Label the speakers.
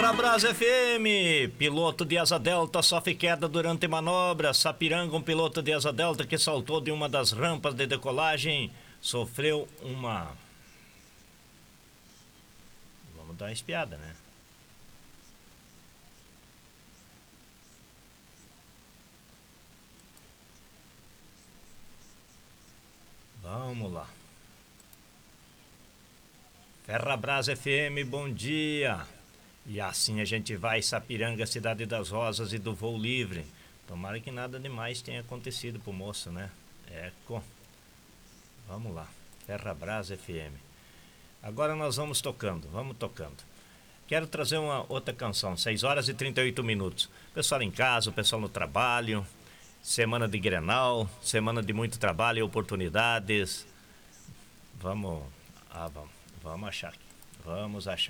Speaker 1: Ferrabras FM, piloto de asa delta sofre queda durante manobra. Sapiranga, um piloto de asa delta que saltou de uma das rampas de decolagem, sofreu uma... Vamos dar uma espiada, né? Vamos lá. Ferrabras FM, bom dia. E assim a gente vai, Sapiranga, Cidade das Rosas e do voo livre. Tomara que nada demais tenha acontecido pro moço, né? Eco. Vamos lá, Ferrabras FM. Agora nós vamos tocando. Quero trazer uma outra canção, 6 horas e 38 minutos. Pessoal em casa, o pessoal no trabalho, semana de Grenal, semana de muito trabalho e oportunidades. Vamos achar aqui. Vamos achar.